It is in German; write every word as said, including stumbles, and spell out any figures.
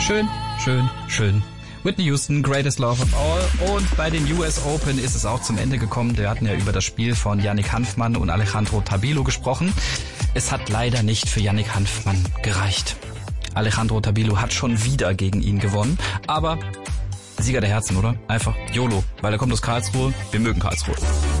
Schön, schön, schön. Whitney Houston, Greatest Love of All. Und bei den U S Open ist es auch zum Ende gekommen. Wir hatten ja über das Spiel von Yannick Hanfmann und Alejandro Tabilo gesprochen. Es hat leider nicht für Yannick Hanfmann gereicht. Alejandro Tabilo hat schon wieder gegen ihn gewonnen. Aber Sieger der Herzen, oder? Einfach YOLO, weil er kommt aus Karlsruhe. Wir mögen Karlsruhe.